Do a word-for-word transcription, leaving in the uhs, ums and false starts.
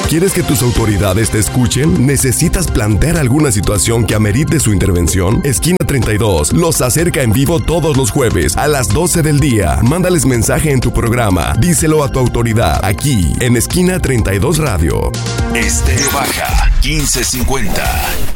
¿Quieres que tus autoridades te escuchen? ¿Necesitas plantear alguna situación que amerite su intervención? Esquina treinta y dos los acerca en vivo todos los jueves a las doce del día. Mándales mensaje en tu programa. Díselo a tu autoridad aquí en Esquina treinta y dos Radio. Estéreo Baja quince cincuenta.